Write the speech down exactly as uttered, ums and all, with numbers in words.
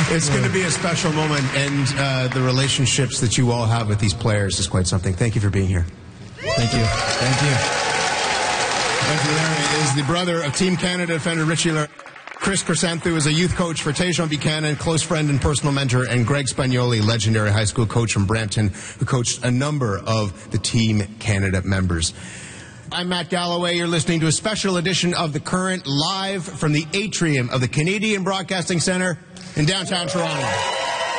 It's going to be a special moment, and uh, the relationships that you all have with these players is quite something. Thank you for being here. Thank you. Thank you. Reggie Larry is the brother of Team Canada defender Richie Larry. Chris Chrysanthu is a youth coach for Tejon Buchanan, close friend and personal mentor, and Greg Spagnoli, legendary high school coach from Brampton, who coached a number of the Team Canada members. I'm Matt Galloway. You're listening to a special edition of The Current, live from the atrium of the Canadian Broadcasting Centre in downtown Toronto.